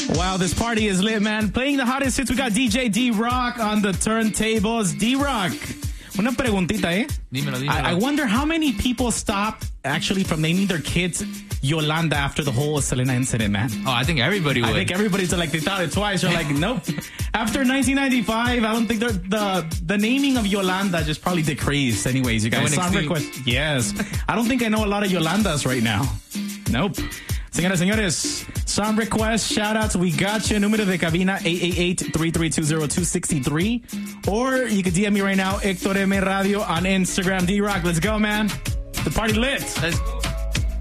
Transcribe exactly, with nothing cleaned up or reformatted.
Wow, this party is lit, man. Playing the hottest hits, we got D J D-Rock on the turntables. D-Rock, una preguntita, eh? Dímelo, dímelo. I, I wonder how many people stopped actually from naming their kids Yolanda after the whole Selena incident, man. Oh, I think everybody would. I think everybody's like, they thought it twice. They're like, nope. After nineteen ninety-five, I don't think the the naming of Yolanda just probably decreased. Anyways, you guys. Song request. Yes. I don't think I know a lot of Yolandas right now. Nope. Señoras, señores, song request, shout outs, we got you. Número de cabina eight eight eight, three three two, zero two six three. Or you can D M me right now, Hector M Radio on Instagram. D-Rock, let's go, man. The party lit. Let's